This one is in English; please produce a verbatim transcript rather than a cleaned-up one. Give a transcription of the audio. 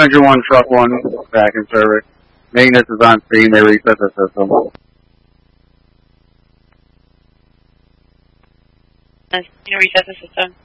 Passenger one, truck one, back in service. Maintenance is on scene. They reset the system. You reset the system.